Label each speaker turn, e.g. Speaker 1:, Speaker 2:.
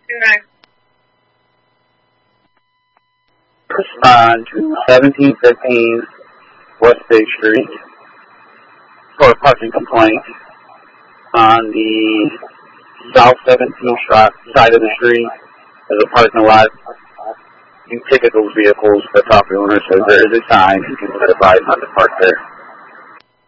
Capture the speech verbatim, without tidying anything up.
Speaker 1: Okay.
Speaker 2: Respond to seventeen fifteen West State Street for a parking complaint on the South seventeenth side of the street. There's a parking lot. You ticket those vehicles. The property owner says there is a sign. You can advise not to park there.